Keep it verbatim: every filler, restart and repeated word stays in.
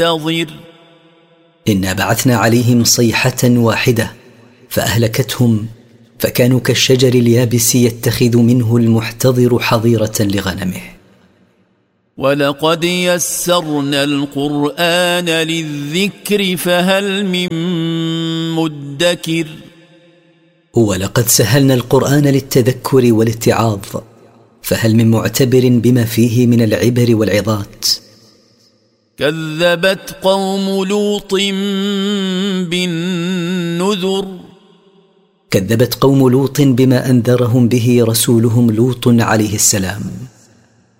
منتظر إنا بعثنا عليهم صيحة واحدة فأهلكتهم فكانوا كالشجر اليابس يتخذ منه المحتضر حظيرة لغنمه. ولقد يسرنا القرآن للذكر فهل من مدكر ولقد سهلنا القرآن للتذكر والاتعاظ فهل من معتبر بما فيه من العبر والعظات. كذبت قوم لوط بالنذر كذبت قوم لوط بما أنذرهم به رسولهم لوط عليه السلام.